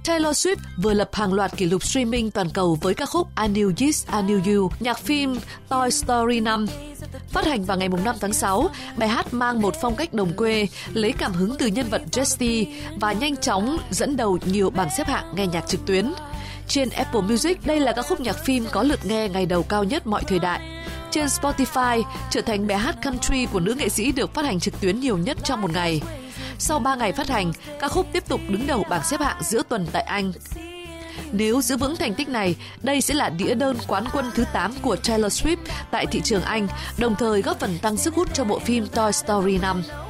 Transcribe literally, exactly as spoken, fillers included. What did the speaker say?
Taylor Swift vừa lập hàng loạt kỷ lục streaming toàn cầu với ca khúc I Knew This, I Knew You, nhạc phim Toy Story năm. Phát hành vào ngày năm tháng sáu, bài hát mang một phong cách đồng quê, lấy cảm hứng từ nhân vật Jessie và nhanh chóng dẫn đầu nhiều bảng xếp hạng nghe nhạc trực tuyến. Trên Apple Music, đây là ca khúc nhạc phim có lượt nghe ngày đầu cao nhất mọi thời đại. Trên Spotify, trở thành bài hát country của nữ nghệ sĩ được phát hành trực tuyến nhiều nhất trong một ngày. Sau ba ngày phát hành, ca khúc tiếp tục đứng đầu bảng xếp hạng giữa tuần tại Anh. Nếu giữ vững thành tích này, đây sẽ là đĩa đơn quán quân thứ tám của Taylor Swift tại thị trường Anh, đồng thời góp phần tăng sức hút cho bộ phim Toy Story năm.